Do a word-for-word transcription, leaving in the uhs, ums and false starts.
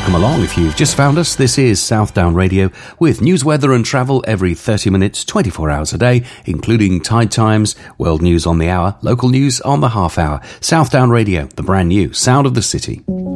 Welcome along if you've just found us. This is Southdown Radio with news, weather and travel every thirty minutes, twenty-four hours a day, including tide times, world news on the hour, local news on the half hour. Southdown Radio, the brand new sound of the city.